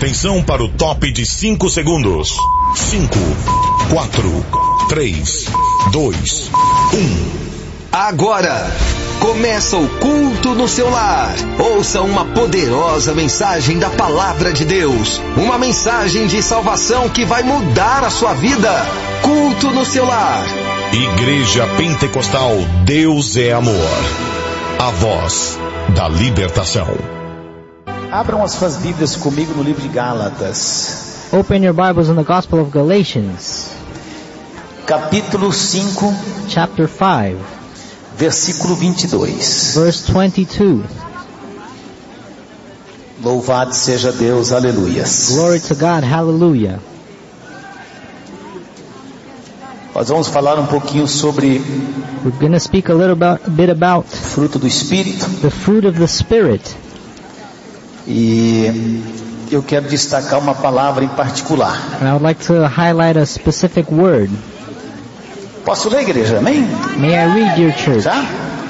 Atenção para o top de 5 segundos. 5, 4, 3, 2, 1. Agora começa o culto no seu lar. Ouça uma poderosa mensagem da palavra de Deus. Uma mensagem de salvação que vai mudar a sua vida. Culto no seu lar. Igreja Pentecostal Deus é Amor. A voz da libertação. Abram as suas Bíblias comigo no livro de Gálatas. Open your Bibles in the Gospel of Galatians. Capítulo 5. Chapter 5. Versículo 22. Verse 22. Louvado seja Deus, aleluias. Glory to God, hallelujah. Nós vamos falar um pouquinho sobre We're going to speak a bit about fruto do Espírito. the fruit of the Spirit. E eu quero destacar uma palavra em particular. And I would like to highlight a specific word. Posso ler, igreja? Amém? May I read, your church? Já?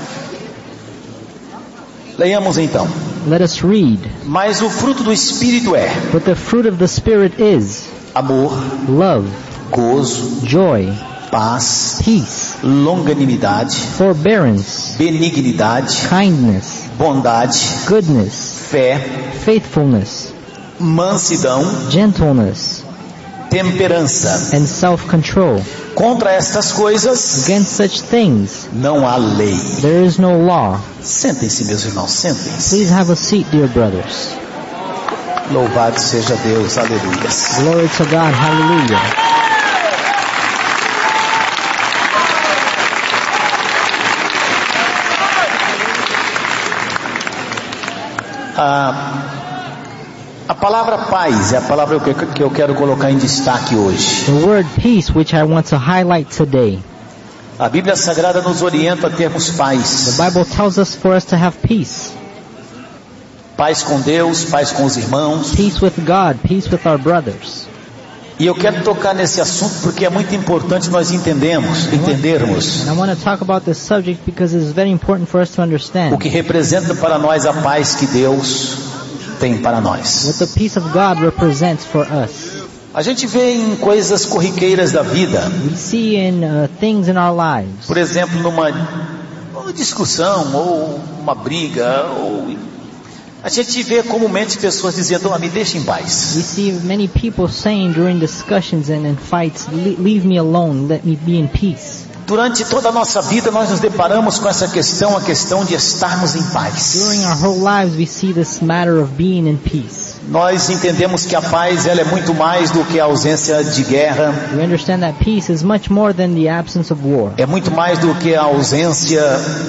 Leiamos então. Let us read. Mas o fruto do Espírito é But the fruit of the Spirit is amor, love, gozo, joy, paz, peace, longanimidade, forbearance, benignidade, kindness, bondade, goodness, fé, faithfulness, mansidão, gentleness, temperança. and self-control. Contra estas coisas Against such things não há lei. there is no law. Sentem-se, meus irmãos, sentem-se. Please have a seat, dear brothers. Louvado seja Deus, aleluias. Glory to God, hallelujah. A palavra paz é a palavra que eu quero colocar em destaque hoje. The word peace, which I want to highlight today. A Bíblia Sagrada nos orienta a termos paz. The Bible tells us for us to have peace. Paz com Deus, paz com os irmãos. Peace with God, peace with our brothers. E eu quero tocar nesse assunto porque é muito importante nós entendermos And I want to talk about this subject because it is very important for us to understand o que representa para nós a paz que Deus tem para nós. what the peace of God represents for us. A gente vê em coisas corriqueiras da vida, We see in things in our lives. por exemplo, numa discussão ou uma briga, a gente vê comumente pessoas dizendo: me deixa em paz. We see many people saying during discussions and in fights, leave me alone, let me be in peace. Durante toda a nossa vida nós nos deparamos com essa questão, a questão de estarmos em paz. During our whole lives we see this matter of being in peace. Nós entendemos que a paz ela é muito mais do que a ausência de guerra. We understand that peace is much more than the absence of war. É muito mais do que a ausência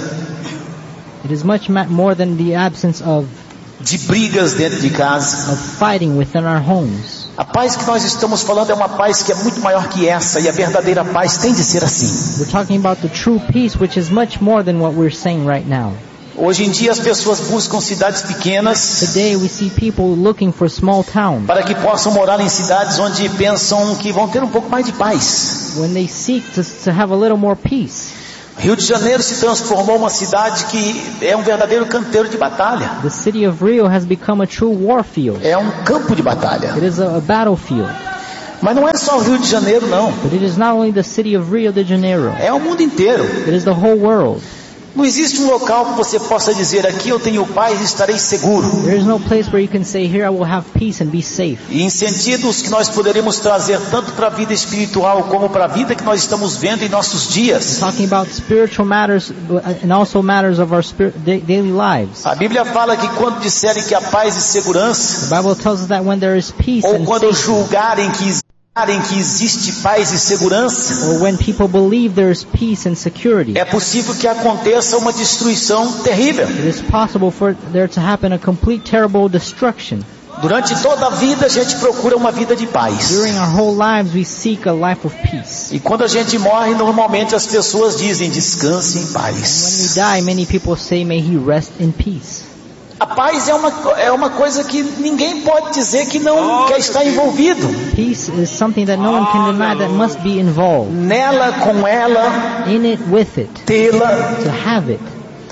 It is much more than the absence of de brigas dentro de casa. fighting within our homes. A paz que nós estamos falando é uma paz que é muito maior que essa, e a verdadeira paz tem de ser assim. We're talking about the true peace, which is much more than what we're saying right now. Hoje em dia as pessoas buscam cidades pequenas Today we see people looking for small towns para que possam morar em cidades onde pensam que vão ter um pouco mais de paz. when they seek to have a little more peace. Rio de Janeiro se transformou uma cidade que é um verdadeiro canteiro de batalha. The city of Rio has become a true war field. É um campo de batalha. It is a battlefield. Mas não é só o Rio de Janeiro, não. But it is not only the city of Rio de Janeiro. É o mundo inteiro. It is the whole world. Não existe um local que você possa dizer: aqui eu tenho paz e estarei seguro. There is no place where you can say, here I will have peace and be safe. E em sentidos que nós poderíamos trazer tanto para a vida espiritual como para a vida que nós estamos vendo em nossos dias. Talking about spiritual matters and also matters of our daily lives. A Bíblia fala que quando disserem que há paz e segurança, The Bible tells us that when there is peace ou and quando safety, julgarem que existe paz e segurança, or when people believe there is peace and security, é possível que aconteça uma destruição terrível. it is possible for there to happen a complete terrible destruction. Durante toda a vida a gente procura uma vida de paz. During our whole lives we seek a life of peace. E quando a gente morre, normalmente as pessoas dizem: descanse em When we paz. die, many people say, may he rest in peace. A paz é uma coisa que ninguém pode dizer que não quer estar envolvido. Peace is something that no one can deny that must be involved. Nela, com ela, In it, with it, tê-la. to have it.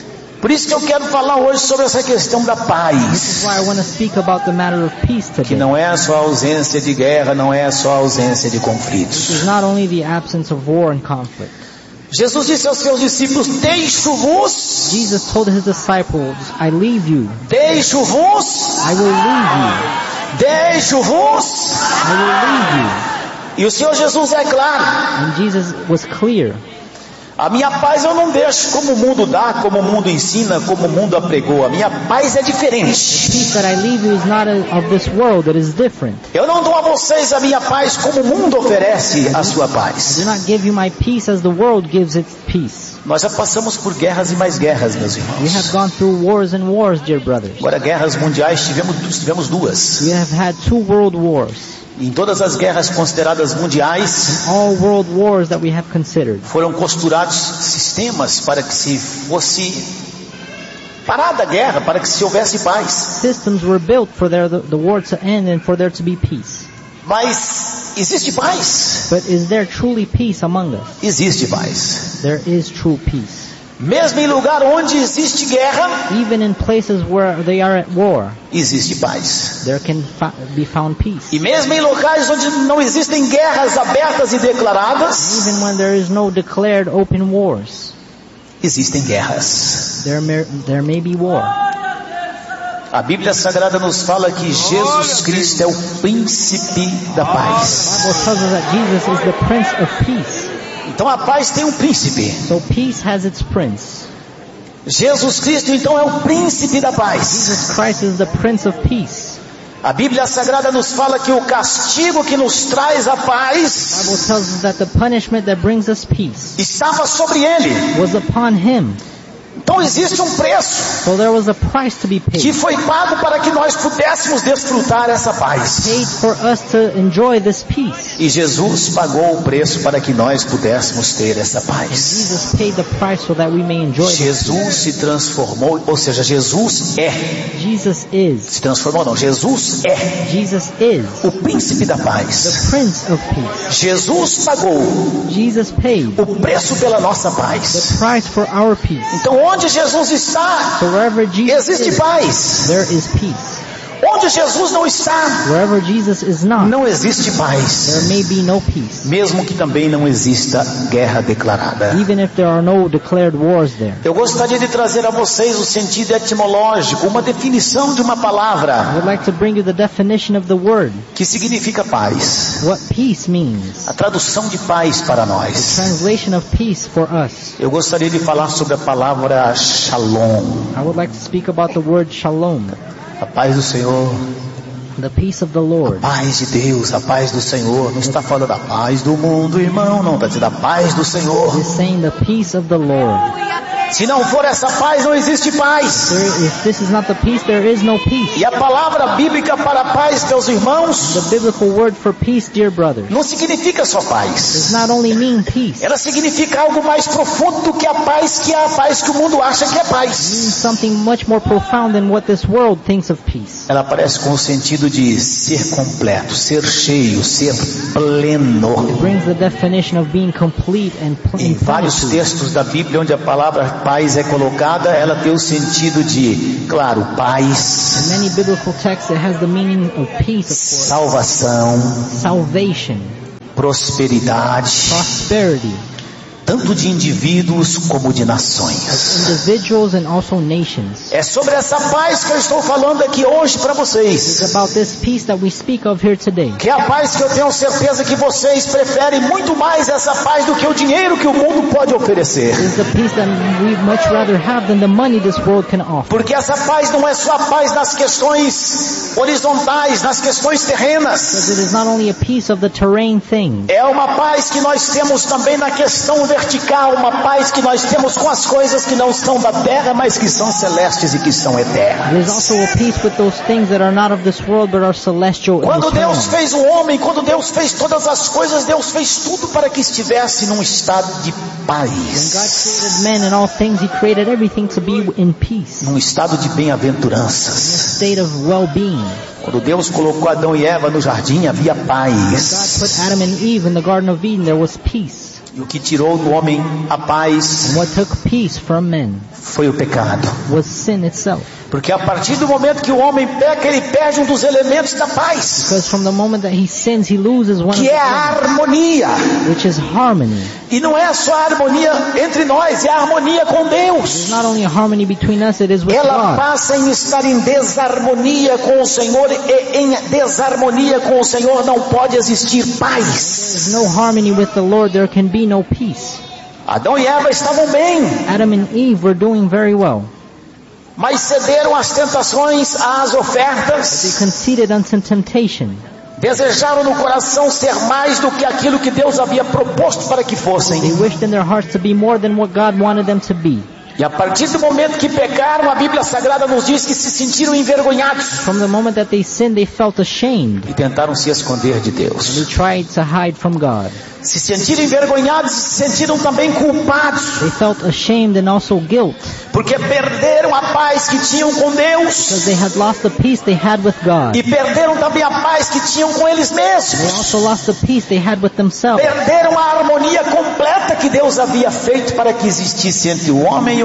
Por isso que eu quero falar hoje sobre essa questão da This is paz, why I want to speak about the matter of peace que today. não é só a ausência de guerra, não é só a ausência de This conflitos. is not only the absence of war and conflict. Jesus disse aos seus discípulos: deixo-vos, Jesus told his disciples, I leave you. deixo-vos, I will leave you. deixo-vos. I will leave you. E o Senhor Jesus é claro: And Jesus was clear. a minha paz eu não deixo como o mundo dá, como o mundo ensina, como o mundo apregou. A minha paz é diferente. Peace that I leave you is not of this world, it is different. Eu não dou a vocês a minha paz como o mundo oferece a sua I paz. do not give you my peace as the world gives its peace. Nós já passamos por guerras e mais guerras, meus We irmãos. have gone through wars and wars, dear brothers. Agora, guerras mundiais tivemos duas. We have had 2 world wars. Em todas as guerras consideradas mundiais, All world wars that we have considered. foram costurados sistemas para que se fosse parada a guerra, para que se houvesse paz. Systems were built for the war to end and for there to be peace. Mas existe paz? But is there truly peace among us? Existe paz. There is true peace. Mesmo em lugar onde existe guerra, Even in places where they are at war, existe paz. there can be found peace. E mesmo em locais onde não existem guerras abertas e declaradas, Even when there is no declared open wars, existem guerras. there may be war. A Bíblia Sagrada nos fala que Jesus Cristo é o príncipe da paz. The Bible tells us that Jesus is the Prince of Peace. Então a paz tem um príncipe. So peace has its prince. Jesus Cristo então é o príncipe da paz. Jesus Christ is the Prince of Peace. A Bíblia Sagrada nos fala que o castigo que nos traz a The Bible paz tells us that the punishment that brings us peace estava sobre ele. was upon him. Então existe um preço So there was a price to be que paid. foi pago para que nós pudéssemos desfrutar essa paz. Paid for us to enjoy this peace. E Jesus pagou o preço para que nós pudéssemos ter essa paz. Jesus paid the price so that we may enjoy this. Jesus se transformou, ou seja, Jesus é. Jesus is. Se transformou não, Jesus é Jesus is o príncipe da the paz. Prince of Peace. Jesus pagou Jesus paid o preço pela nossa the paz. price for our peace. Então onde Jesus está, So wherever Jesus existe is, paz. there is peace. Onde Jesus não está, Wherever Jesus is not, não existe there paz. may be no peace. Mesmo que também não exista guerra declarada. Even if there are no declared wars there. Eu gostaria de trazer a vocês o sentido etimológico, uma definição de uma I palavra would like to bring you the definition of the word, que significa paz. what peace means. A tradução de paz para nós. Translation of peace for us. Eu gostaria de falar sobre a palavra shalom. I would like to speak about the word shalom, A paz do Senhor, the peace of the Lord. paz de Deus, a paz do Senhor. Não está falando a paz do mundo, irmão, não. Está dizendo a paz do Senhor. It is saying the peace of the Lord. Se não for essa paz, não existe paz. If this is not the peace, there is no peace. E a palavra bíblica para paz, meus irmãos, The biblical word for peace, dear brothers, não significa só does paz. not only mean peace. Ela significa algo mais profundo do que a paz que é a paz que o mundo acha que é It means paz. something much more profound than what this world thinks of peace. Ela aparece com o sentido de ser completo, ser cheio, ser pleno. It brings the definition of being complete and Em vários plenitude. textos da Bíblia onde a palavra paz é colocada, ela tem o sentido de, claro, In paz, many biblical texts, it has the meaning of peace, of course, salvação, salvation, prosperidade, prosperity, tanto de indivíduos como de nações. individuals and also nations. É sobre essa paz que eu estou falando aqui hoje para It's vocês. about this peace that we speak of here today. Que é a paz que eu tenho certeza que vocês preferem muito mais essa paz do que o dinheiro que o mundo pode oferecer. It's the peace that we much rather have than the money this world can offer. Porque essa paz não é só a paz nas questões horizontais, nas questões Because terrenas. it is not only a peace of the terrain thing. É uma paz que nós temos também na questão vertical, uma paz que nós temos com as coisas que não são da terra, mas que são celestes e que são There is eternas. also a peace with those things that are not of this world but are celestial and Quando eternal. Deus fez o homem, quando Deus fez todas as coisas, Deus fez tudo para que estivesse num estado de When God paz, created men and all things, He created everything to be in peace, num estado de in a bem-aventuranças. state of well-being. Quando Deus colocou Adão e Eva no jardim, havia God put paz. Adam and Eve in the Garden of Eden, there was peace. E o que tirou do homem a paz And what took peace from men foi o pecado. was sin itself. Porque a partir do momento que o homem peca, ele perde um dos elementos da paz, Because from the moment that he sins, he loses one of que the é a harmonia. elements, which is harmony. E não é só a harmonia entre nós, é a harmonia com Deus. It's not only a harmony between us, it is with Ela God. passa em estar em desarmonia com o Senhor, e em desarmonia com o Senhor não pode existir paz. There's no harmony with the Lord, there can be no peace. Adão e Eva estavam bem, Adam and Eve were doing very well. mas cederam às tentações, às They ofertas, conceded unto temptation. desejaram no coração ser mais do que aquilo que Deus havia proposto para que They fossem. wished in their hearts to be more than what God wanted them to be. E a partir do momento que pecaram, a Bíblia Sagrada nos diz que se sentiram envergonhados From the moment that they sinned, they felt ashamed. e tentaram se esconder de They Deus. tried to hide from God. Se sentiram envergonhados e se sentiram também culpados, They felt ashamed and also guilt, porque perderam a paz que tinham com because Deus they had lost the peace they had with God. e perderam também a paz que tinham com eles They mesmos. also lost the peace they had with themselves. Perderam a harmonia completa que Deus havia feito para que existisse entre o homem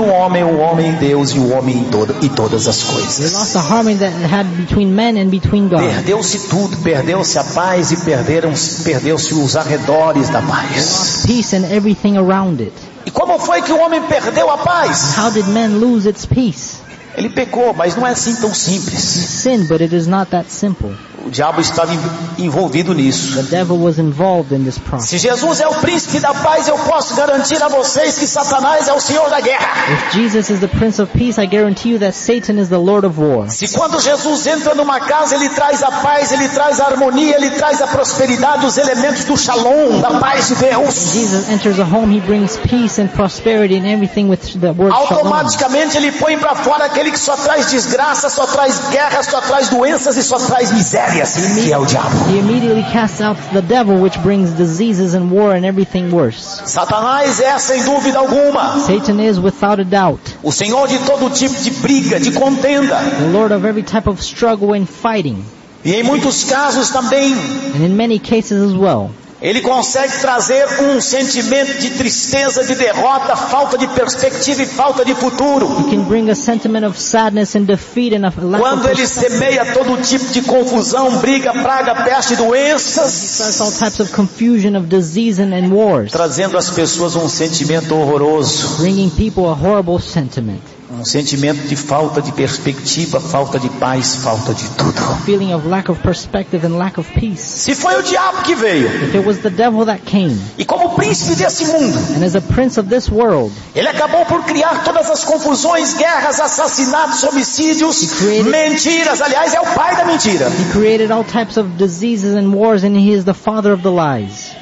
em Deus e o homem e todas as They lost coisas. the harmony that they had between men and between God. Perdeu-se tudo, perdeu-se a paz e perdeu-se os arredores da paz. Peace and everything around it. E como foi que o homem perdeu a paz? How did man lose its peace? Ele pecou, mas não é assim tão He simples. sinned, but it is not that simple. O diabo estava envolvido nisso. The devil was involved in this process. Se Jesus é o príncipe da paz, eu posso garantir a vocês que Satanás é o senhor da guerra. If Jesus is the Prince of Peace, I guarantee you that Satan is the Lord of War. Se quando Jesus entra numa casa, ele traz a paz, ele traz a harmonia, ele traz a prosperidade, os elementos do shalom, da paz de Deus. Jesus enters a home, he brings peace and prosperity and everything with the word shalom. Automaticamente ele põe para fora aquele que só traz desgraça, só traz guerra, só traz doenças e só traz misérias, que é o diabo. He immediately casts out the devil, which brings diseases and war and everything worse. Satanás é, sem dúvida alguma, Satan is, without a doubt, o senhor de todo tipo de briga, de contenda. the Lord of every type of struggle and fighting, E em muitos casos também, and in many cases as well. ele consegue trazer um sentimento de tristeza, de derrota, falta de perspectiva e falta de futuro. He can bring a sentiment of sadness and defeat and a lack of Quando ele perspective. semeia todo tipo de confusão, briga, praga, peste e doenças, There's all types of confusion, of disease and wars, trazendo às pessoas um sentimento horroroso, bringing people a horrible sentiment, um sentimento de falta de perspectiva, falta de paz, falta de tudo. feeling of lack of perspective and lack of peace. Se foi o diabo que veio, If it was the devil that came, e como príncipe desse mundo, and as a prince of this world, ele acabou por criar todas as confusões, guerras, assassinatos, homicídios, mentiras. Aliás, é o pai da mentira. he created all types of diseases and wars, and he is the father of the lies.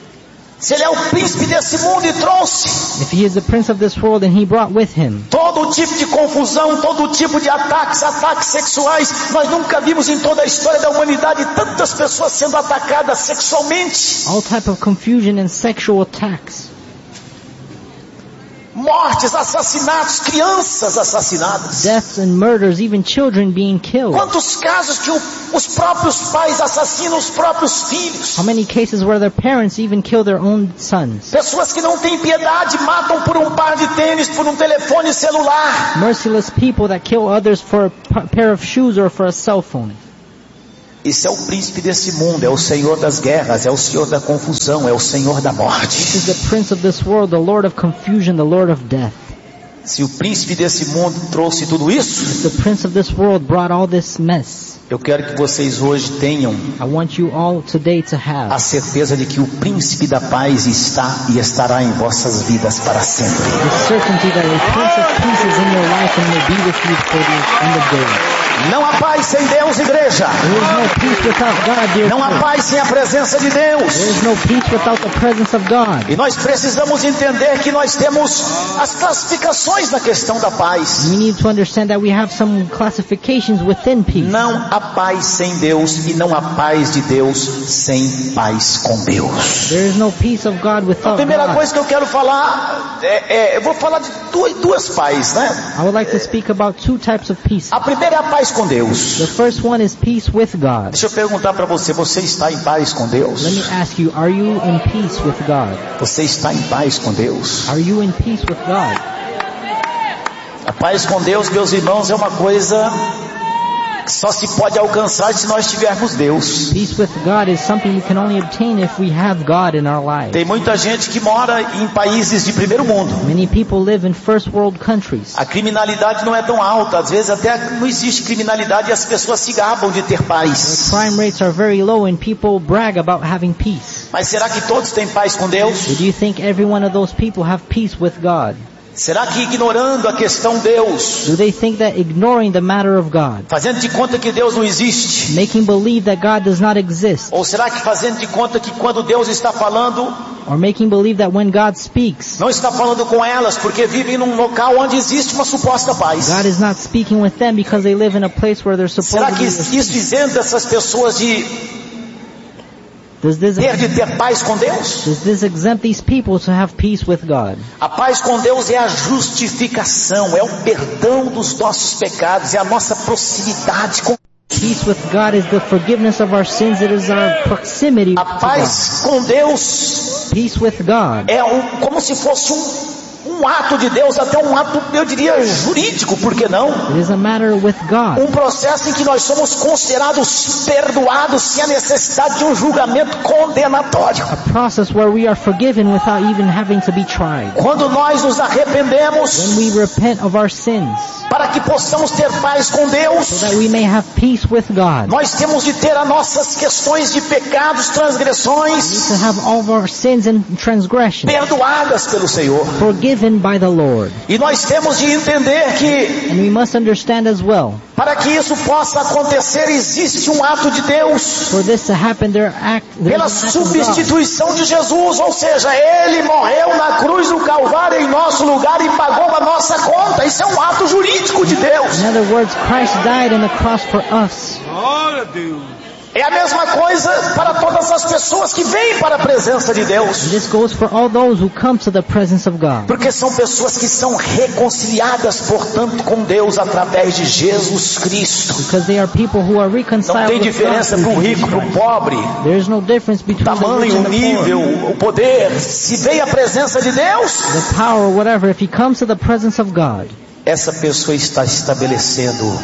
Se ele é o príncipe desse mundo e trouxe If he is the prince of this world, and he brought with him todo tipo de confusão, todo tipo de ataques sexuais, nós nunca vimos em toda a história da humanidade tantas pessoas sendo atacadas sexualmente, all type of confusion and sexual attacks, mortes, assassinatos, crianças assassinadas. deaths and murders, even children being killed. Quantos casos que os próprios pais assassinam os próprios filhos? How many cases where their parents even kill their own sons? Pessoas que não têm piedade matam por um par de tênis, por um telefone celular. Merciless people that kill others for a pair of shoes or for a cell phone. Esse é o príncipe desse mundo, é o senhor das guerras, é o senhor da confusão, é o senhor da This morte. is the prince of this world, the Lord of confusion, the Lord of death. Se o príncipe desse mundo trouxe tudo isso, The prince of this world brought all this mess. eu quero que vocês hoje tenham I want you all today to a have certeza de que o príncipe da paz está e estará em vossas vidas para sempre. the certainty that a prince of peace is in your life and will be with you for the end of days. Não há paz sem Deus, igreja. There is no peace without God, dear Não há church. paz sem a presença de There Deus. is no peace without the presence of God. E nós precisamos entender que nós temos as classificações na questão da paz. We need to understand that we have some classifications within peace. Não há paz sem Deus e não há paz de Deus sem paz com Deus. There is no peace of God A without primeira God. coisa que eu quero falar, eu vou falar de duas paz, né? I would like to speak about two types of peace. A primeira é a paz com Deus. The first one is peace with God. Deixa eu perguntar para você, você está em paz com Deus? Let me ask you, are you in peace with God? Você está em paz com Deus? Are you in peace with God? A paz com Deus, meus irmãos, é uma coisa que só se pode alcançar se nós tivermos Deus. Peace with God is something we can only obtain if we have God in our lives. Tem muita gente que mora em países de primeiro mundo. Many people live in first world countries. A criminalidade não é tão alta, às vezes até não existe criminalidade e as pessoas se gabam de ter paz. Crime rates are very low and people brag about having peace. Mas será que todos têm paz com Deus? But do you think every one of those people have peace with God? Será que ignorando a questão Deus, Do they think that ignoring the matter of God, fazendo de conta que Deus não existe? making believe that God does not exist, Ou será que fazendo de conta que quando Deus está falando, or making believe that when God speaks, não está falando com elas porque vivem num local onde existe uma suposta paz? God is not speaking with them because they live in a place where they're Será que supposedly... isso isenta essas pessoas de Does ter paz com Deus? this exempt these people to have peace with God? A paz com Deus é a justificação, é o perdão dos nossos pecados, é a nossa proximidade com Peace with God is the forgiveness of our sins. It is our proximity a to God. paz com Deus. Peace with God. É como se fosse um ato de Deus, até um ato, eu diria, jurídico, por que não? It is a matter with God. Um processo em que nós somos considerados perdoados sem a necessidade de um julgamento condenatório. A process where we are forgiven without even having to be tried. Quando nós nos arrependemos, When we repent of our sins, para que possamos ter paz com Deus, so that we may have peace with God, nós temos de ter as nossas questões de pecados, transgressões, to have all of our sins and transgressions perdoadas pelo Senhor. forgiven by the Lord. E nós temos de entender que, And we must understand as well, para que isso possa acontecer, existe um ato de Deus, for this to happen, there's pela an act of God. substituição de Jesus, ou seja, Ele morreu na cruz do Calvário em nosso lugar e pagou a nossa conta. Isso é um ato jurídico de Deus. In other words, Christ died on the cross for us. É a mesma coisa para todas as pessoas que vêm para a presença de Deus. This goes for all those who come to the presence of God. Porque são pessoas que são reconciliadas, portanto, com Deus através de Jesus Cristo. Because they are people who are Não reconciled tem with diferença God para o through rico, Jesus para o Christ. pobre, There is no difference between the rich tamanho, and o the nível, poor. o poder. Se vem a presença de Deus, The power, whatever, if he comes to the presence of God, essa pessoa está estabelecendo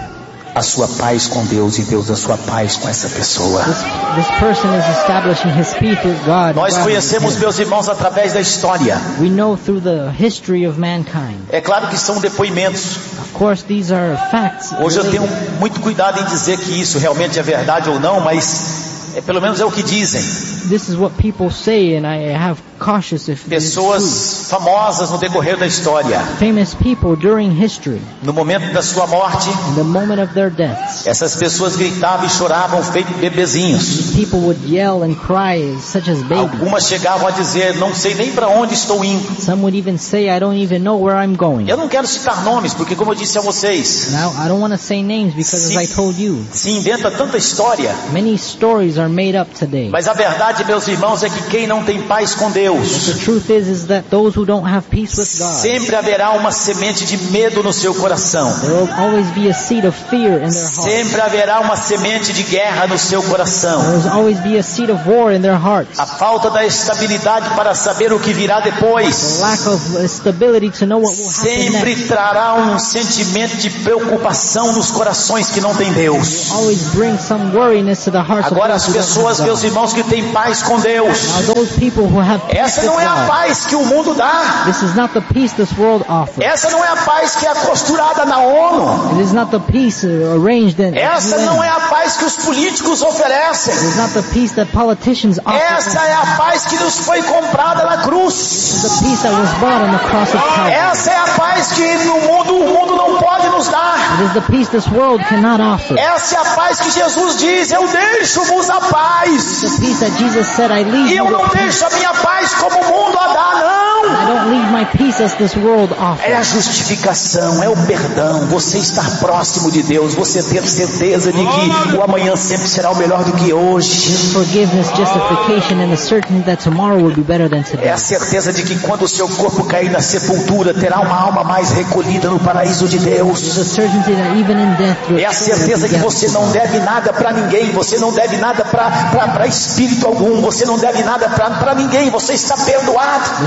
a sua paz com Deus e Deus a sua paz com essa pessoa. this person is establishing his peace with God. Nós God conhecemos, with him. meus irmãos, através da história. We know through the history of mankind. É claro que são depoimentos. Of course, these are facts. Hoje eu tenho related. muito cuidado em dizer que isso realmente é verdade ou não, mas pelo menos é o que dizem. This is what people say, and I have cautious if it is true. Pessoas famosas no decorrer da história, Famous people during history, no momento da sua morte, in the moment of their deaths, essas pessoas gritavam e choravam feito bebezinhos. people would yell and cry such as babies. Algumas chegavam a dizer, não sei nem para onde estou indo. Some would even say, I don't even know where I'm going. Eu não quero citar nomes, porque como eu disse a vocês, Now, I don't want to say names because as I told you, se inventa tanta história, many stories are made up today. mas a verdade, meus irmãos, é que quem não tem paz com Deus, The truth is that those who don't have peace with God, sempre haverá uma semente de medo no seu coração. there will always be a seed of fear in their heart. Sempre haverá uma semente de guerra no seu coração. There will always be a seed of war in their hearts. A falta da estabilidade para saber o que virá The depois lack of stability to know what will happen sempre next trará um sentimento de preocupação nos corações que não têm Deus. always bring some worriness to the hearts Agora of as those who don't pessoas, have meus God. irmãos, que têm paz com Deus, Now those people who have peace essa with não é a God, paz que o mundo dá. this is not the peace this world offers. Essa não é a paz que é costurada na ONU. It is not the peace arranged in Essa UN. não é a paz que os políticos oferecem. It is not the peace that politicians offer. Essa é a paz que nos foi comprada na cruz. It is the peace that was bought on the cross of Calvary. Essa é a paz que o mundo não pode nos dar. It is the peace this world cannot offer. Essa é a paz que Jesus diz, eu deixo-vos a paz. The peace that Jesus said, I leave E you eu não with peace. deixo a minha paz como o mundo a dá, não. I don't leave my peace as this world É a offers. justificação, é o perdão, você estar próximo de Deus, você ter certeza de que o amanhã sempre será o melhor do que hoje. Forgiveness, justification, and the certainty that tomorrow will be better than É today. a certeza de que quando o seu corpo cair na sepultura, terá uma alma mais recolhida no paraíso de Deus. The certainty that even in death, your É a soul will certeza be que você gathered não to God. deve nada para ninguém, você não deve nada para espírito algum, você não deve nada para ninguém, você está perdoado. The certainty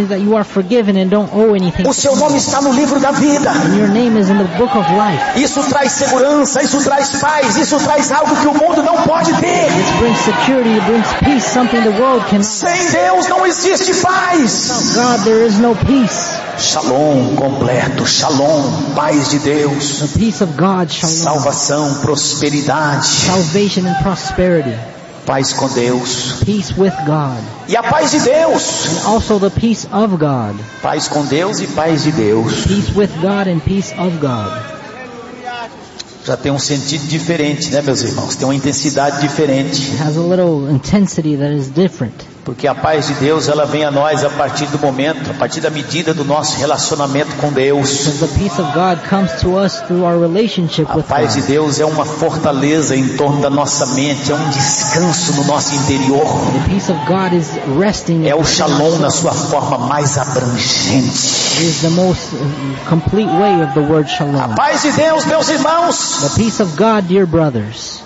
only that you are forgiven and don't owe anything. O seu nome está no livro da vida. And your name is in the book of life. Isso traz segurança, isso traz paz, isso traz algo que o mundo não pode ter. This brings security, it brings peace, something the world cannot. Sem Deus não existe paz. Without God there is no peace. Shalom completo, shalom, paz de Deus. The peace of God, shalom. Salvação, prosperidade. Salvation and prosperity. Paz com Deus. Peace with God. E a paz de Deus. And also the peace of God. Paz com Deus e paz de Deus. Peace with God and peace of God. Já tem um sentido diferente, né, meus irmãos? Tem uma intensidade diferente. It has a little intensity that is different. Porque a paz de Deus, ela vem a nós a partir do momento, a partir da medida do nosso relacionamento com Deus. Because the peace of God comes to us through our relationship A with paz de God. Deus é uma fortaleza em torno da nossa mente, é um descanso no nosso interior. The peace of God is resting. É o in shalom our na soul. sua forma mais abrangente. It is the most complete way of the word A shalom. paz de Deus, meus irmãos, The peace of God, dear brothers,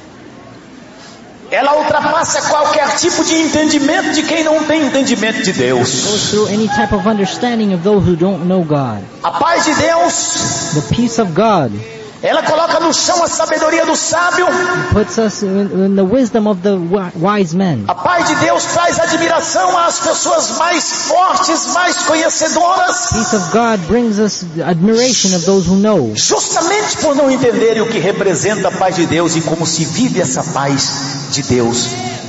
ela ultrapassa qualquer tipo de entendimento de quem não tem entendimento de goes Deus. through any type of understanding of those who don't know God. A paz de Deus, The peace of God ela coloca no chão a sabedoria do sábio. puts us in the wisdom of the wise men. A paz de Deus traz admiração às pessoas mais fortes, mais conhecedoras, Peace of God brings us admiration of those who know. justamente por não entenderem o que representa a paz de Deus e como se vive essa paz de Deus.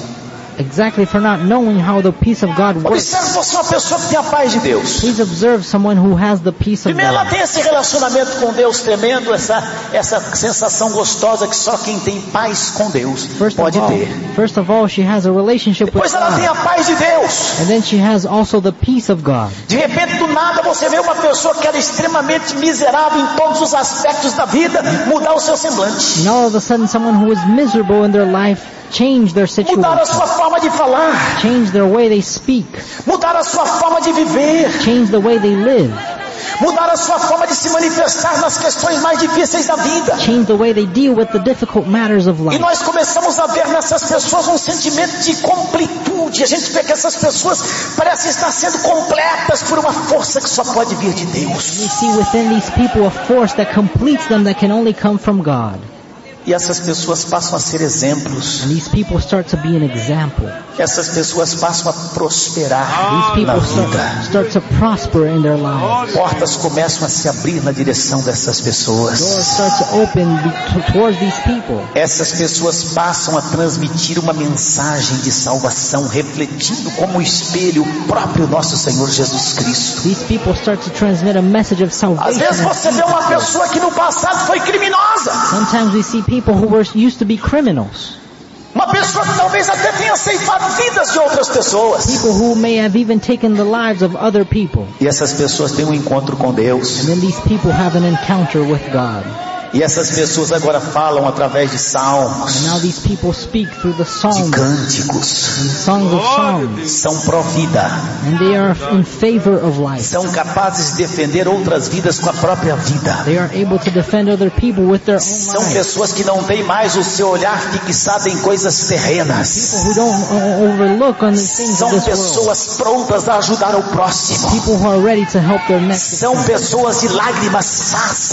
Exactly for not knowing how the peace of God works. Observe você uma pessoa que tem a paz de Deus. Please observe someone who has the peace of Primeiro, ela God. tem esse relacionamento com Deus tremendo, essa sensação gostosa que só quem tem paz com Deus pode ter. First of all, she has a relationship with Depois ela tem God. a paz de Deus. And then she has also the peace of God. De repente, do nada, você vê uma pessoa que era extremamente miserável em todos os aspectos da vida, mudar o seu semblante. And all of a sudden someone who is miserable in their life change their situation. Mudar a sua forma de falar. Change their way they speak. Mudar a sua forma de viver. Change the way they live. Mudar a sua forma de se manifestar nas questões mais difíceis da vida. Change the way they deal with the difficult matters of E life. nós começamos a ver nessas pessoas um sentimento de completude. A gente vê que essas pessoas parecem estar sendo completas por uma força que só pode vir de Deus. We see within these people a force that completes them that can only come from God. E essas pessoas passam a ser exemplos. And these people start to be an example. Essas pessoas passam a prosperar These na people vida. start to prosper in their lives. Portas começam a se abrir na direção dessas Doors pessoas. start to open towards these people. Essas pessoas passam a transmitir uma mensagem de salvação, refletindo como espelho o próprio nosso Senhor Jesus Cristo. These people start to transmit a message of Às salvation. vezes você vê uma pessoa que no passado foi criminosa. Sometimes we see people who were used to be criminals. Uma pessoa que talvez até tenha ceifado vidas de outras pessoas. People who may have even taken the lives of other people. E essas pessoas têm um encontro com Deus. And then these people have an encounter with God. E essas pessoas agora falam através de salmos, And now these people speak through the de psalms cânticos. and songs of songs. São pró-vida. And they are in favor of life. São capazes de defender outras vidas com a própria vida. They are able to defend other people with their own São lives. pessoas que não têm mais o seu olhar fixado em coisas terrenas. People who don't overlook on the things São of this world. pessoas prontas a ajudar o próximo. People who are ready to help their next. São pessoas de lágrimas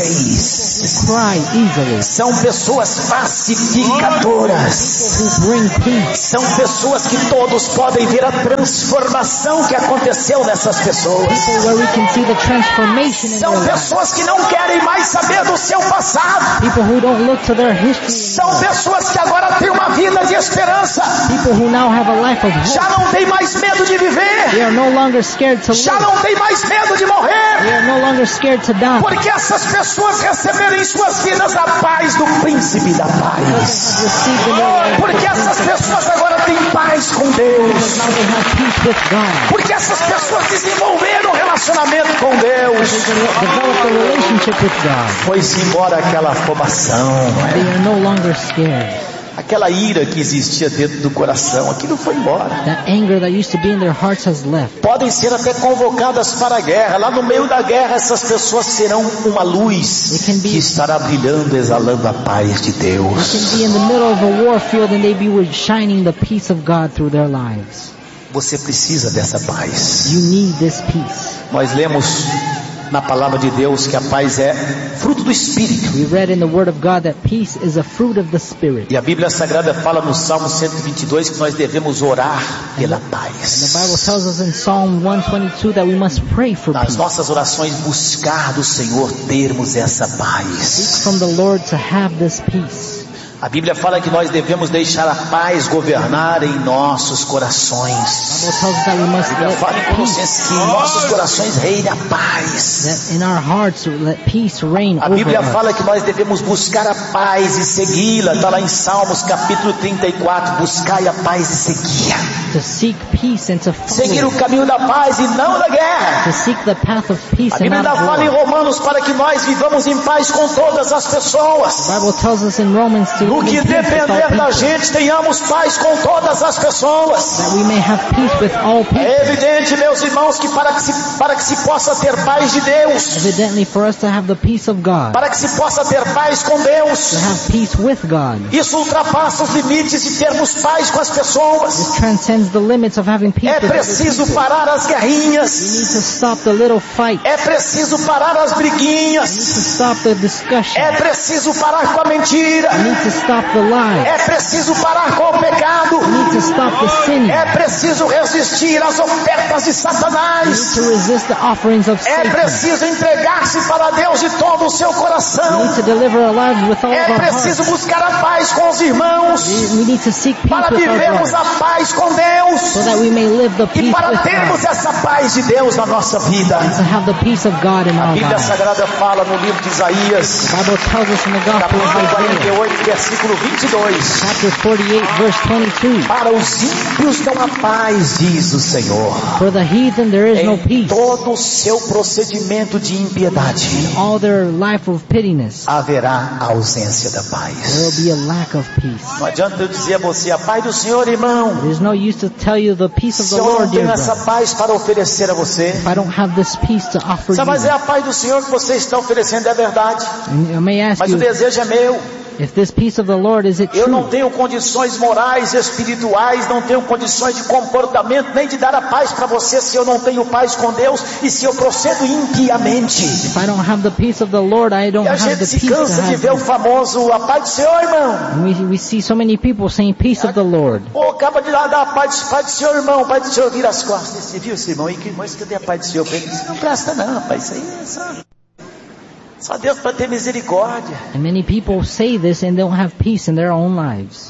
fáceis. Cry easily. São pessoas pacificadoras. Who bring peace. São pessoas que todos podem ver a transformação que aconteceu nessas pessoas. People where we can see the transformation in their São lives. pessoas que não querem mais saber do seu passado. People who don't look to their history. São pessoas que agora têm uma vida de esperança. People who now have a life of hope. Já não tem mais medo de They viver. are no longer scared to Já live. não tem mais medo de morrer. They are no longer scared to die. Porque essas pessoas receberam em suas vidas a paz do príncipe da paz. Receive in their life. Porque essas pessoas agora têm paz com Deus. Now they have peace with God. Porque essas pessoas desenvolveram um relacionamento com Deus. They develop a relationship with God. Foi-se embora aquela afobação, They are no longer scared. aquela ira que existia dentro do coração, aquilo foi embora. That anger that used to be in their hearts has left. Podem ser até convocadas para a guerra. Lá no meio da guerra, essas pessoas serão uma luz que estará brilhando, exalando a paz de They Deus. can be in the middle of a war field and they be shining the peace of God through their lives. Você precisa dessa paz. You need this peace. Nós lemos na palavra de Deus que a paz é fruto do Espírito. We read in the Word of God that peace is a fruit of the Spirit. E a Bíblia Sagrada fala no Salmo 122 que nós devemos orar pela paz. And the Bible tells us in Psalm 122 that we must pray for Nas peace. nossas orações buscar do Senhor termos essa Seek paz. from the Lord to have this peace. A Bíblia fala que nós devemos deixar a paz governar em nossos corações. The Bible tells us that we must A Bíblia fala em let Colossenses que em nossos corações reine a paz. that in our hearts let peace reign A over Bíblia us. fala que nós devemos buscar a paz e segui-la. Está lá em Salmos capítulo 34. Buscai a paz e segui-a. To seek peace and to Seguir follow. o caminho da paz e não da guerra. To seek the path of peace A and Bíblia not ainda fala em war. Romanos para que nós vivamos em paz com todas as pessoas. The Bible tells us in Romans to No live que in peace with all depender da people, gente, tenhamos paz com todas as pessoas. that we may have peace with all people. É evidente, meus irmãos, que para que se possa ter paz de Deus, Evidently, for us to have the peace of God, para que se possa ter paz com Deus, to have peace with God, isso ultrapassa os limites de termos paz com as pessoas. this transcends the limits of having peace É with other preciso people. parar as We need guerrinhas. to stop the little fight. É preciso parar as We need to briguinhas. stop the discussion. É preciso parar com a mentira. We need to stop the lie. É preciso parar com o pecado. We need to stop the sinning. É preciso resistir às ofertas de We need Satanás. to resist the offerings of É Satan. preciso entregar-se para Deus de todo o seu We coração. need to deliver our lives with all É of our preciso hearts. buscar a paz com os irmãos. We need to seek peace Para with our vivermos brothers, a paz com Deus. so that we may live the E peace para with termos God, essa paz de Deus na nossa vida. and to have the peace of God in A our Bíblia lives. Sagrada fala no livro de Isaías, The Bible tells us in the Gospel of capítulo Isaiah, 48, versículo 22. chapter 48, verse 22. Para os ímpios não há paz, diz o Senhor. For the heathen there is no Em peace. todo o seu procedimento de impiedade All their life of pettiness, haverá a ausência da there paz. will be a lack of peace. Não adianta eu dizer a você, a paz do Senhor, irmão. There's no use to tell you the peace of Se the eu não Lord, dear tenho essa brother, paz para oferecer a você, if I don't have this peace to offer sabe, mas é you. a paz do Senhor que você está oferecendo, é verdade. And I may ask Mas o you, desejo é meu. if this peace of the Lord, is it Eu não true? tenho condições morais, espirituais, não tenho condições de comportamento, nem de dar a paz para você se eu não tenho paz com Deus e se eu procedo impiamente. If I don't have the peace of the Lord, I don't E a have the gente se peace to cansa de ver o have. famoso, a paz do Senhor, irmão. And we see so many people saying peace of the Lord. Pô, acaba de dar a paz do Senhor, irmão. Paz do Senhor, vira as costas. Você viu esse irmão aí? Mas cadê a paz do Senhor? Isso não presta não, rapaz. Isso aí é só Deus para ter misericórdia. And many people say this and don't have peace in their own lives.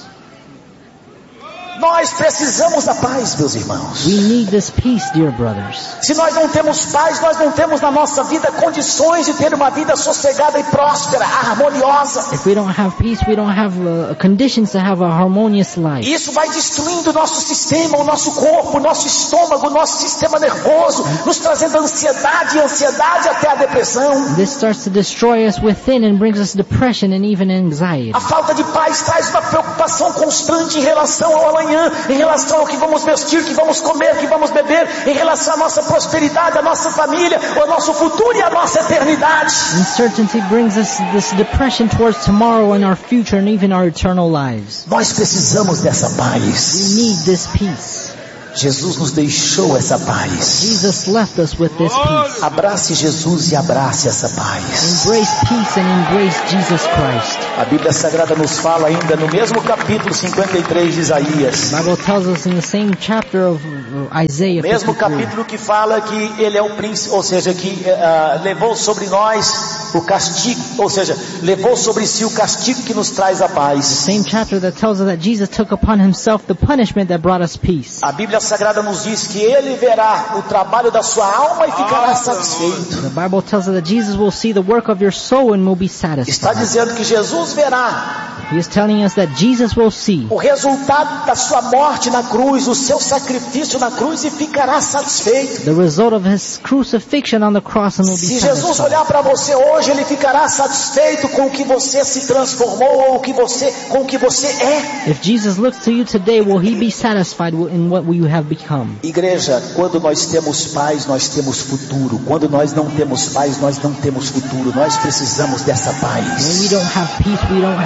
Nós precisamos da paz, meus irmãos. We need this peace, dear brothers. Se nós não temos paz, nós não temos na nossa vida condições de ter uma vida sossegada e próspera, harmoniosa. If we don't have peace, we don't have conditions to have a harmonious life. Isso vai destruindo o nosso sistema, o nosso corpo, o nosso estômago, o nosso sistema nervoso, nos trazendo ansiedade e ansiedade até a depressão. This starts to destroy us within and brings us depression and even anxiety. A falta de paz traz uma preocupação constante em relação ao amanhã, em relação ao que vamos vestir, o que vamos comer, o que vamos beber, em relação à nossa prosperidade, à nossa família, ao nosso futuro e à nossa eternidade. Uncertainty brings us this depression towards tomorrow and our future and even our eternal lives. Nós precisamos dessa We paz. need this peace. Jesus nos deixou essa paz. Jesus left us with this peace. Abrace Jesus e abrace essa paz. Embrace peace and embrace Jesus Christ. A Bíblia Sagrada nos fala ainda no mesmo capítulo 53 de Isaías. The Bible tells us in the same chapter of Isaiah Mesmo 53, capítulo que fala que ele é o príncipe, ou seja, que levou sobre nós o castigo, ou seja, levou sobre si o castigo que nos traz a paz. same chapter that tells us that Jesus took upon himself the punishment that brought us peace. A Bíblia Sagrada nos diz que ele verá o trabalho da sua alma e ficará satisfeito. The Bible tells us that Jesus will see the work of your soul and will be Está satisfied. dizendo que Jesus verá He is telling us that Jesus will see o resultado da sua morte na cruz, o seu sacrifício na cruz e ficará satisfeito. the result of his crucifixion on the cross and will be Se Jesus satisfied. olhar para você hoje, ele ficará satisfeito com o que você se transformou ou com o que você é. If Jesus looks to you today, will he be satisfied in what you have become? Igreja, quando nós temos paz, nós temos futuro. Quando nós não temos paz, nós não temos futuro. Nós precisamos dessa When paz. we don't have peace, we don't have future.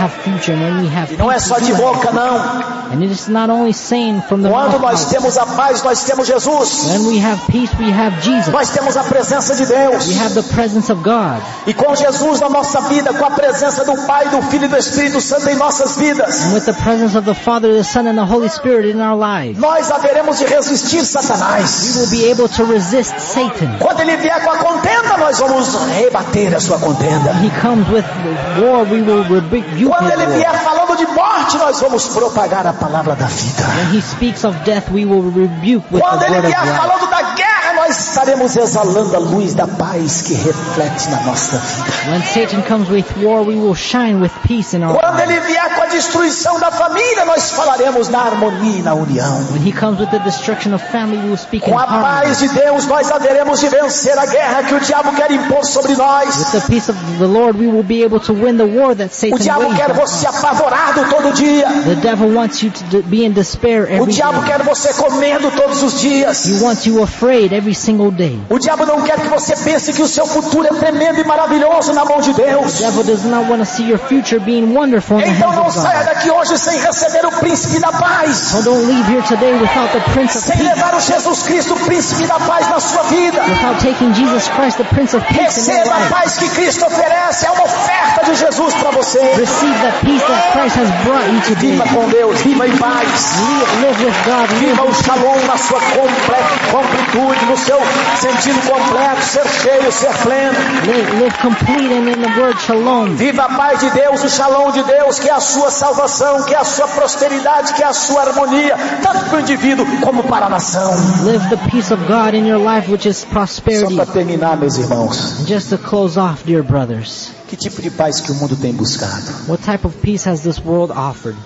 future and when we have E não é peace, só we de do have boca, não. And it is not only saying from the Quando mouth nós out. temos a paz, nós temos Jesus. When we have peace, we have Jesus. Nós temos a presença de Deus. We have the presence of God. E com Jesus na nossa vida, com a presença do Pai, do Filho e do Espírito Santo em nossas vidas, And with the presence of the Father, the Son, and the Holy Spirit in our lives, nós haveremos de resistir we Satanás. will be able to resist Satan. Quando ele vier com a contenda, nós vamos rebater a sua contenda. When he comes with war, we will rebuke Quando ele his war. vier falando de morte, nós vamos propagar a palavra da vida. When he speaks of death, we will rebuke with Quando the ele word of vier life. falando da guerra, nós estaremos exalando a luz da paz que reflete na nossa vida. When Satan comes with war, we will shine with peace in our Quando ele lives. vier com a destruição da família, nós falaremos na harmonia e na união. When he comes with the destruction of family, we will speak in Com a harmony. paz de Deus, nós haveremos de vencer a guerra que o diabo quer impor sobre nós. With the peace of the Lord, we will be able to win the war that O Satan diabo quer wages. você apavorado todo dia. The devil wants you to be in despair O every diabo day. quer você comendo todos os dias. He wants you afraid every single day. O diabo não quer que você pense que o seu futuro é tremendo e maravilhoso na mão de Deus. The devil does not want to see your future being wonderful in the Então não hands of saia God. daqui hoje sem receber o príncipe da paz. So don't leave here today without the Prince of Sem Peace, levar o Jesus Cristo, o príncipe da paz na sua vida. without taking Jesus Christ, the Prince of Peace, in your Receba a life. paz que Cristo oferece. É uma oferta de Jesus para você. Receive that peace that Christ has brought you today. Viva com Deus, viva em paz. Live with God. Viva o shalom na sua completude, no seu sentido completo, ser cheio, ser pleno. Live complete and in the word shalom. Viva a paz de Deus, o shalom de Deus, que é a sua salvação, que é a sua prosperidade, que é a sua harmonia, tanto para o indivíduo como para a nação. Live the peace of God in your life, which is Só prosperity. para terminar, meus irmãos, And just to close off, dear brothers, que tipo de paz que o mundo tem buscado? what type of peace has this world offered?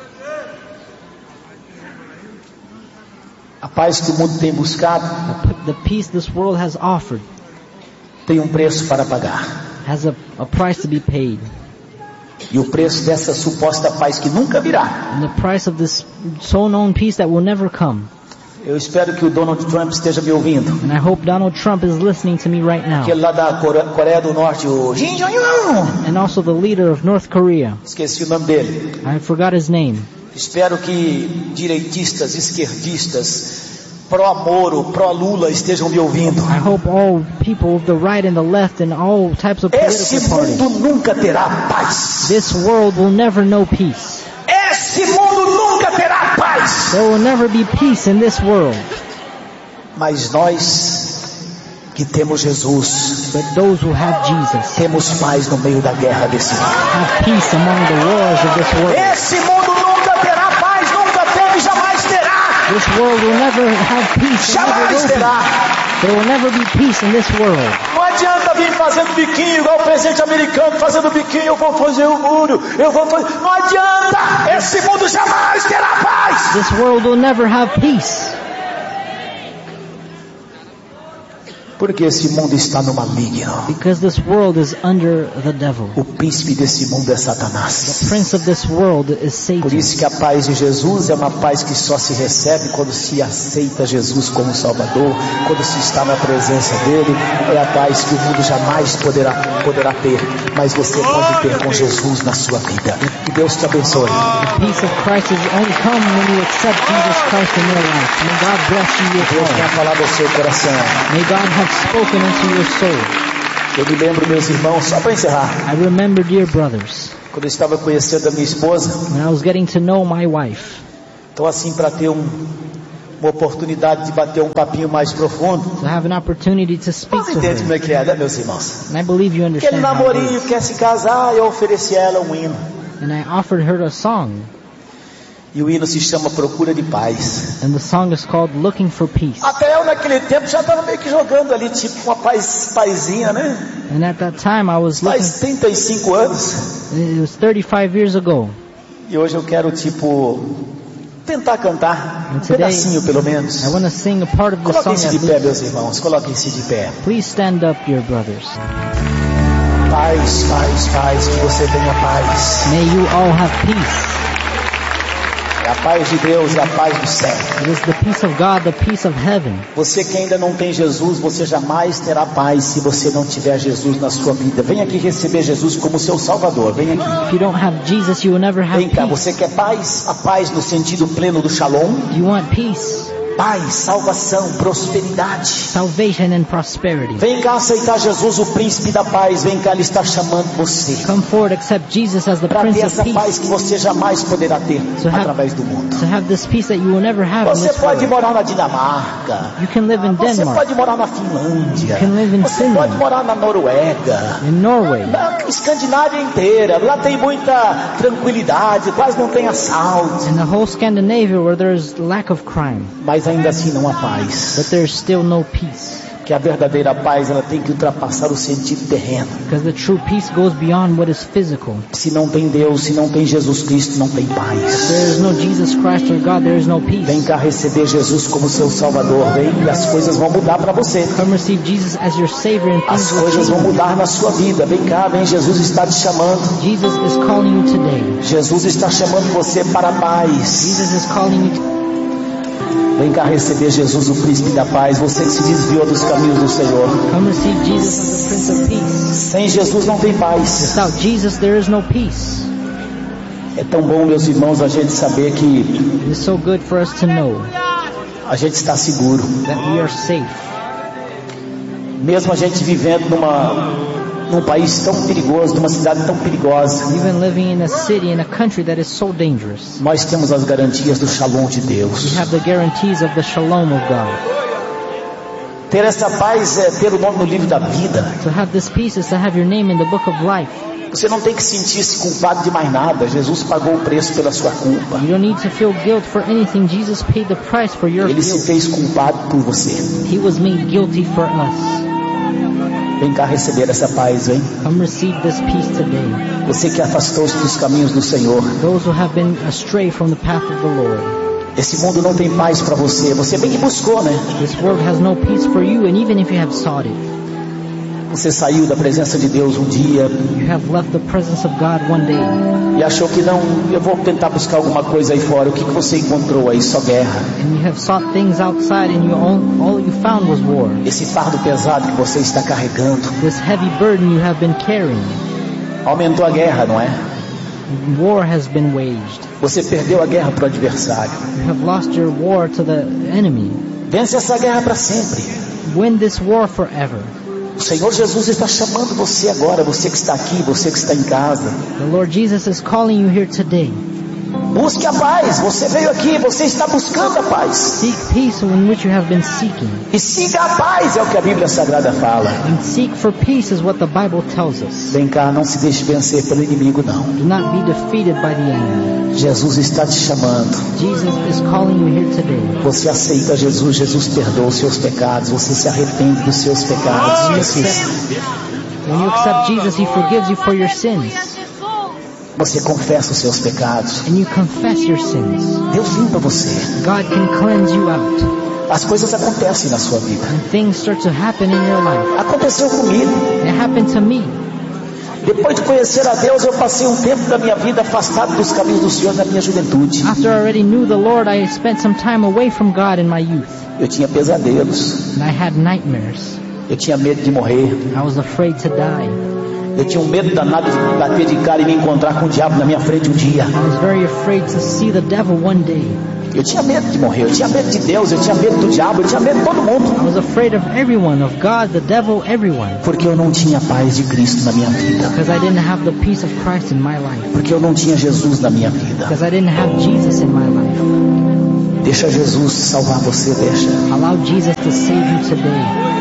A paz que o mundo tem buscado The peace this world has offered tem um preço para pagar. has a price to be paid. E o preço dessa suposta paz que nunca virá. And the price of this so-known peace that will never come. Eu espero que o Donald Trump esteja me ouvindo. And I hope Donald Trump is listening to me right now. Aquele lá da Coreia do Norte, o Kim Jong-un. And also the leader of North Korea. Esqueci o nome dele. I forgot his name. Espero que direitistas, esquerdistas, pró-Moro, pró-Lula estejam me ouvindo. I hope all people of the right and the left and all types of Esse political parties. mundo nunca terá paz. This world will never know peace. Esse mundo nunca terá paz. There will never be peace in this world. Mas nós que temos Jesus, But those who have Jesus temos paz no meio da guerra desse mundo. have peace among the wars of this world. Esse mundo nunca terá paz, nunca teve e jamais terá. This world will never have peace. and never Jamais will be. terá. There will never be peace in this world. Não adianta vir fazendo biquinho igual o presidente americano, fazendo biquinho, eu vou fazer o muro, eu vou fazer... Não adianta, esse mundo jamais terá paz. This world will never have peace. Porque esse mundo está no maligno. Because this world is under the devil. O príncipe desse mundo é The Satanás. prince of this world is Por Satan. isso que a paz de Jesus é uma paz que só se recebe quando se aceita Jesus como Salvador, quando se está na presença dele. É a paz que o mundo jamais poderá ter, mas você pode ter com Jesus na sua vida. Que Deus te abençoe. The peace of Christ is only come when you accept Jesus Christ in your life. May God bless you with Deus tenha all. falado ao seu coração. May God have spoken into your soul. Eu me lembro, meus irmãos, só para encerrar, I remember, dear brothers, quando eu estava conhecendo a minha esposa, when I was getting to know my wife, então assim para ter uma oportunidade de bater um papinho mais profundo. to have an opportunity to speak Você to entende como her. é que é, né, meus irmãos? And I believe you Aquele understand how it namorinho is. quer se casar, eu ofereci a ela um hino. And I offered her a song. E o hino se chama Procura de Paz. And the song is called Looking for Peace. Até eu naquele tempo já estava meio que jogando ali, tipo uma paizinha, né? And at that time I was looking, Faz 35 anos. it was 35 years ago. E hoje eu quero, tipo, tentar cantar um And today, pedacinho pelo menos. I want to sing a part of the song Coloquem-se at de pé, least. meus irmãos. Coloquem-se de pé. Please stand up, dear brothers. Paz, paz, paz. Que você tenha paz. May you all have peace. É a paz de Deus, é a paz do céu. It is the peace of God, the peace of heaven. Você que ainda não tem Jesus, você jamais terá paz se você não tiver Jesus na sua vida. Vem aqui receber Jesus como seu Salvador. Vem aqui. If you don't have Jesus, you will never have Vem cá, peace. você quer paz? A paz no sentido pleno do shalom? Do you want peace? Paz, salvação, prosperidade. Salvation and prosperity. Vem cá aceitar Jesus, o príncipe da paz. Vem cá, Ele está chamando você Come forward, accept Jesus as the para ter Prince essa of paz Peace. que você jamais poderá ter So have- através do mundo. To have this peace that you will never have in Você this pode world. morar na Dinamarca. You can live in Você Denmark, pode morar na Finlândia. You can live in Você Finland. pode morar na Noruega. in Norway, Na Escandinávia inteira. Lá tem muita tranquilidade, quase não tem assalto. in the whole Scandinavia where there's lack of crime, Mas ainda assim não há paz. but there's still no peace. Que a verdadeira paz, ela tem que ultrapassar o sentido terreno. Because the true peace goes beyond what is physical. Se não tem Deus, se não tem Jesus Cristo, não tem If paz. there is no Jesus Christ or God, there is no Vem peace. cá receber Jesus como seu Salvador. Vem e as coisas vão mudar para você. Come receive Jesus as your Savior and As things will coisas vão change. mudar na sua vida. Vem cá, vem, Jesus está te chamando. Jesus is calling you today. Jesus está chamando você para a paz. Jesus is calling you to Vem cá receber Jesus, o príncipe da paz. Você que se desviou dos caminhos do Senhor. come receive Jesus as the Prince of Peace. Sem Jesus não tem paz. Without Jesus, there is no peace. É tão bom, meus irmãos, a gente saber que It is so good for us to know a gente está seguro. that we are safe. Mesmo a gente vivendo num país tão perigoso, numa cidade tão perigosa, Even living in a city, in a country that is so dangerous, nós temos as garantias do shalom de we Deus. have the guarantees of the shalom of God. Ter essa paz é ter o nome no livro da vida. To have this peace is to have your name in the book of life. Você não tem que sentir-se culpado de mais nada. Jesus pagou o preço pela sua culpa. You don't need to feel guilt for anything. Jesus paid the price for your Ele se guilt. fez culpado por você. He was made guilty for us. Vem cá receber essa paz, vem. Come receive this peace today. Você que afastou-se dos caminhos do Senhor. Those who have been astray from the path of the Lord. Esse mundo não tem paz para você. Você bem que buscou, né? This world has no peace for you, and even if you have sought it, Você saiu da presença de Deus um dia you have left the presence of God one day, e achou que não, eu vou tentar buscar alguma coisa aí fora. O que você encontrou aí? Só guerra. and you have sought things outside, and all you found was war. Esse fardo pesado que você está carregando. This heavy burden you have been carrying. Aumentou a guerra, não é? War has been waged. Você perdeu a guerra para o adversário. You have lost your war to the enemy. Vence essa guerra para sempre. Win this war forever. O Senhor Jesus está chamando você agora, você que está aqui, você que está em casa. The Lord Jesus is calling you here today. Busque a paz, você veio aqui, você está buscando a paz. Seek peace in which you have been seeking. E siga a paz, é o que a Bíblia Sagrada fala. And seek for peace is what the Bible tells us. Vem cá, não se deixe vencer pelo inimigo, não. Do not be defeated by the enemy. Jesus está te chamando. Jesus is calling you here today. Você aceita Jesus, Jesus perdoa os seus pecados, você se arrepende dos seus pecados. When you accept Jesus, He forgives you for your sins. Você confessa os seus pecados. And you confess your sins. Deus limpa você. God can cleanse you out. As coisas acontecem na sua vida. And things start to happen in your life. Aconteceu comigo. It happened to me. Depois de conhecer a Deus, eu passei um tempo da minha vida afastado dos caminhos do Senhor na minha juventude. After I already knew the Lord, I spent some time away from God in my youth. Eu tinha pesadelos. And I had nightmares. Eu tinha medo de morrer. I was afraid to die. Eu tinha um medo danado de bater de cara e me encontrar com o diabo na minha frente um dia. I was very afraid to see the devil one day. Eu tinha medo de morrer. Eu tinha medo de Deus. Eu tinha medo do diabo. Eu tinha medo de todo mundo. I was afraid of everyone, of God, the devil, everyone. Porque eu não tinha a paz de Cristo na minha vida. Because I didn't have the peace of Christ in my life. Porque eu não tinha Jesus na minha vida. Because I didn't have Jesus in my life. Deixa Jesus salvar você, deixa. Allow Jesus to save you today.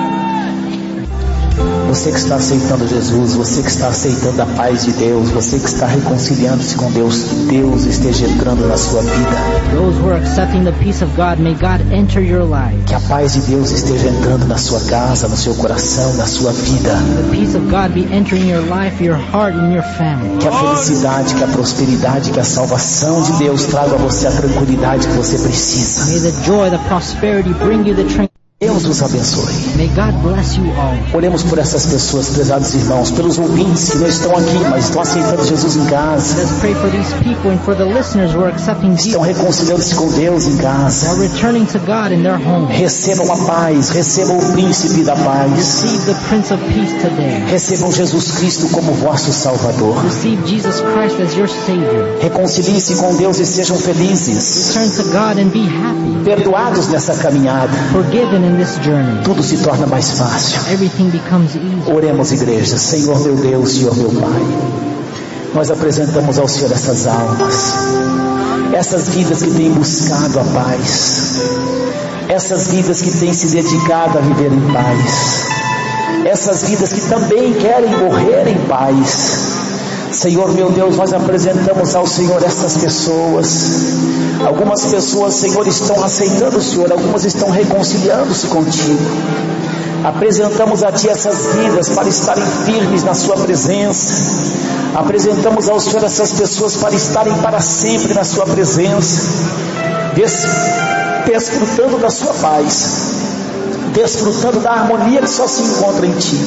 Você que está aceitando Jesus, você que está aceitando a paz de Deus, você que está reconciliando-se com Deus, Deus esteja entrando na sua vida. Those who are accepting the peace of God, may God enter your lives. Que a paz de Deus esteja entrando na sua casa, no seu coração, na sua vida. The peace of God be entering your life, your heart, and your family. Que a felicidade, que a prosperidade, que a salvação de Deus traga a você a tranquilidade que você precisa. May the joy, the prosperity bring you the tranquility Deus os abençoe. May God bless you all. Oremos por essas pessoas, prezados irmãos, pelos ouvintes que não estão aqui, mas estão aceitando Jesus em casa. Let's pray for these people and for the listeners who are accepting Estão Jesus. reconciliando-se com Deus em They casa. are returning to God in their home. Recebam a paz, recebam o príncipe da paz. Receive the Prince of Peace today. Recebam Jesus Cristo como vosso Salvador. Receive Jesus Christ as your Savior. Reconciliem-se com Deus e sejam felizes. Turn to God and be happy. Perdoados nessa caminhada, Forgiven in this journey. tudo se torna mais fácil. Everything becomes easy. Oremos, igreja. Senhor meu Deus, Senhor meu Pai, nós apresentamos ao Senhor essas almas, essas vidas que têm buscado a paz, essas vidas que têm se dedicado a viver em paz, essas vidas que também querem morrer em paz. Senhor meu Deus, nós apresentamos ao Senhor essas pessoas. Algumas pessoas, Senhor, estão aceitando o Senhor, algumas estão reconciliando-se contigo. Apresentamos a Ti essas vidas para estarem firmes na Sua presença. Apresentamos ao Senhor essas pessoas para estarem para sempre na Sua presença, desfrutando da Sua paz, desfrutando da harmonia que só se encontra em Ti,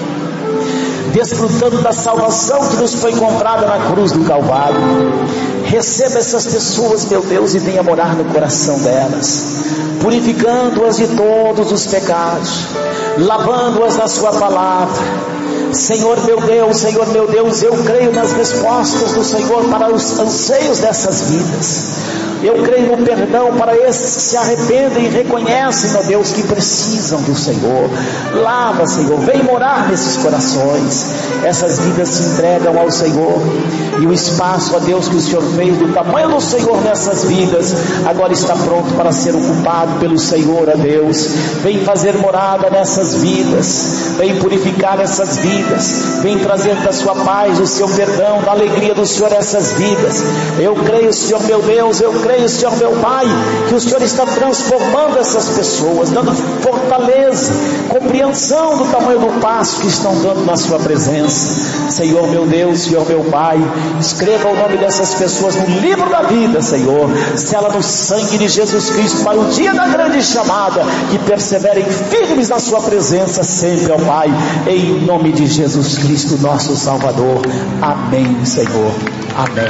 desfrutando da salvação que nos foi comprada na cruz do Calvário. Receba essas pessoas, meu Deus, e venha morar no coração delas, purificando-as de todos os pecados, lavando-as na Sua palavra. Senhor meu Deus, eu creio nas respostas do Senhor para os anseios dessas vidas. Eu creio no perdão para esses que se arrependem e reconhecem, ó Deus, que precisam do Senhor. Lava, Senhor, vem morar nesses corações. Essas vidas se entregam ao Senhor, e o espaço, ó Deus, que o Senhor fez do tamanho do Senhor nessas vidas, agora está pronto para ser ocupado pelo Senhor, ó Deus. Vem fazer morada nessas vidas, vem purificar essas vidas, vem trazer da Sua paz, do Seu perdão, da alegria do Senhor essas vidas. Eu creio, Senhor meu Deus, eu creio, Senhor meu Pai, que o Senhor está transformando essas pessoas, dando fortaleza, compreensão do tamanho do passo que estão dando na Sua presença. Senhor meu Deus, Senhor meu Pai, escreva o nome dessas pessoas no livro da vida, Senhor. Sela no sangue de Jesus Cristo para o dia da grande chamada, que perseverem firmes na Sua presença sempre, ó Pai, em nome de Jesus Cristo, nosso Salvador. Amém, Senhor. Amém.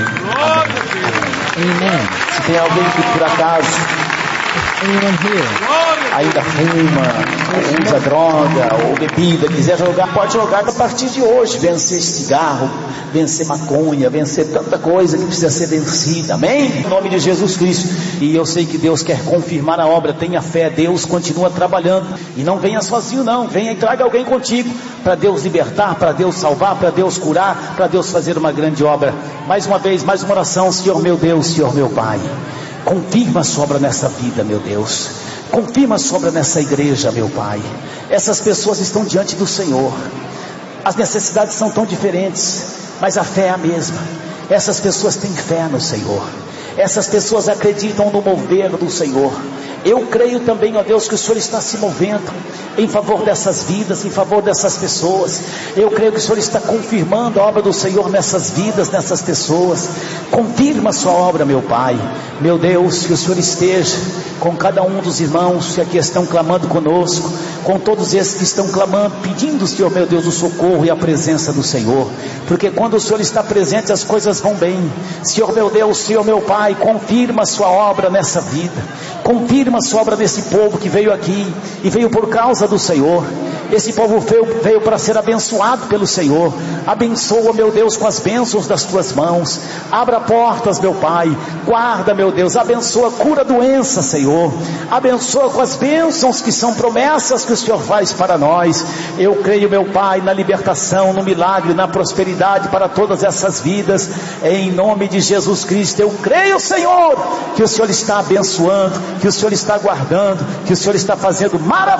Amen. Se tem alguém que por acaso Anyone here? ainda fuma, ou usa droga ou bebida, quiser jogar, pode jogar a partir de hoje. Vencer cigarro, vencer maconha, vencer tanta coisa que precisa ser vencida. Amém? Em nome de Jesus Cristo. E eu sei que Deus quer confirmar a obra. Tenha fé, Deus continua trabalhando. E não venha sozinho não, venha e traga alguém contigo, para Deus libertar, para Deus salvar, para Deus curar, para Deus fazer uma grande obra. Mais uma vez, mais uma oração. Senhor meu Deus, Senhor meu Pai, confirma a Sua obra nessa vida, meu Deus. Confirma a Sua obra nessa igreja, meu Pai. Essas pessoas estão diante do Senhor. As necessidades são tão diferentes, mas a fé é a mesma. Essas pessoas têm fé no Senhor. Essas pessoas acreditam no mover do Senhor. Eu creio também, ó Deus, que o Senhor está se movendo em favor dessas vidas, em favor dessas pessoas. Eu creio que o Senhor está confirmando a obra do Senhor nessas vidas, nessas pessoas. Confirma a Sua obra, meu Pai. Meu Deus, que o Senhor esteja com cada um dos irmãos que aqui estão clamando conosco, com todos esses que estão clamando, pedindo, Senhor meu Deus, o socorro e a presença do Senhor, porque quando o Senhor está presente, as coisas vão bem. Senhor meu Deus, Senhor meu Pai, confirma a Sua obra nessa vida, confirma a Sua obra nesse povo que veio aqui, e veio por causa do Senhor. Esse povo veio para ser abençoado pelo Senhor. Abençoa, meu Deus, com as bênçãos das Tuas mãos. Abra portas, meu Pai. Guarda, meu Deus. Abençoa, cura doença, Senhor. Abençoa com as bênçãos que são promessas que o Senhor faz para nós. Eu creio, meu Pai, na libertação, no milagre, na prosperidade para todas essas vidas. Em nome de Jesus Cristo, eu creio, Senhor, que o Senhor está abençoando, que o Senhor está guardando, que o Senhor está fazendo maravilhas